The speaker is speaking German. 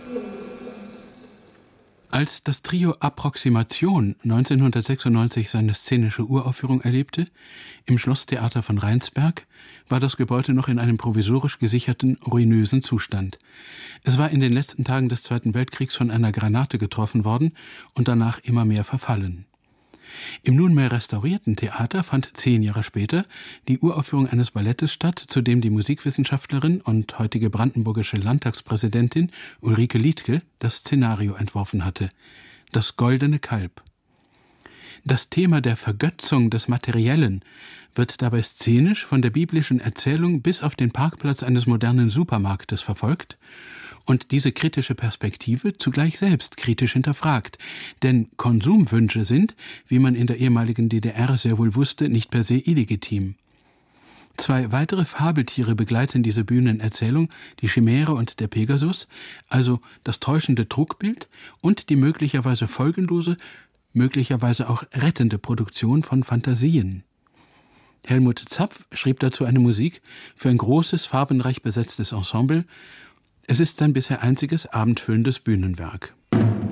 Als das Trio Approximation 1996 seine szenische Uraufführung erlebte, im Schlosstheater von Rheinsberg, war das Gebäude noch in einem provisorisch gesicherten, ruinösen Zustand. Es war in den letzten Tagen des Zweiten Weltkriegs von einer Granate getroffen worden und danach immer mehr verfallen. Im nunmehr restaurierten Theater fand 10 Jahre später die Uraufführung eines Ballettes statt, zu dem die Musikwissenschaftlerin und heutige brandenburgische Landtagspräsidentin Ulrike Liedtke das Szenario entworfen hatte: Das Goldene Kalb. Das Thema der Vergötzung des Materiellen wird dabei szenisch von der biblischen Erzählung bis auf den Parkplatz eines modernen Supermarktes verfolgt und diese kritische Perspektive zugleich selbst kritisch hinterfragt. Denn Konsumwünsche sind, wie man in der ehemaligen DDR sehr wohl wusste, nicht per se illegitim. 2 weitere Fabeltiere begleiten diese Bühnenerzählung, die Chimäre und der Pegasus, also das täuschende Trugbild und die möglicherweise folgenlose, möglicherweise auch rettende Produktion von Fantasien. Helmut Zapf schrieb dazu eine Musik für ein großes, farbenreich besetztes Ensemble. Es ist sein bisher einziges abendfüllendes Bühnenwerk.